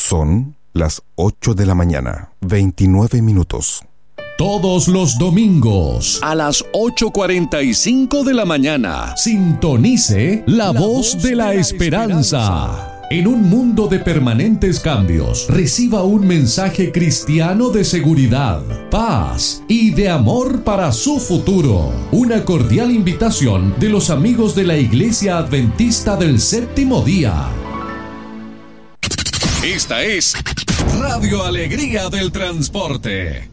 Son las 8 de la mañana, 29 minutos. Todos los domingos a las 8:45 de la mañana, sintonice La Voz de la Esperanza. En un mundo de permanentes cambios, reciba un mensaje cristiano de seguridad, paz y de amor para su futuro. Una cordial invitación de los amigos de la Iglesia Adventista del Séptimo Día. Esta es Radio Alegría del Transporte.